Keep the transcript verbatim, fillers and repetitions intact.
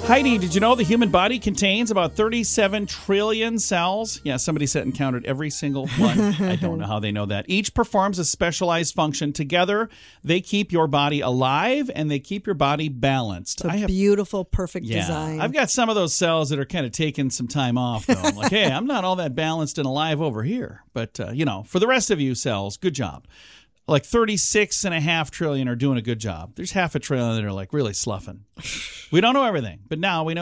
Heidi, did you know the human body contains about thirty-seven trillion cells? Yeah, somebody sat and counted every single one. I don't know how they know that. Each performs a specialized function. Together, they keep your body alive and they keep your body balanced. It's a I have, beautiful, perfect yeah, design. I've got some of those cells that are kind of taking some time off, though. I'm like, hey, I'm not all that balanced and alive over here. But, uh, you know, for the rest of you cells, good job. Like thirty-six and a half trillion are doing a good job. There's half a trillion that are like really sloughing. We don't know everything, but now we know.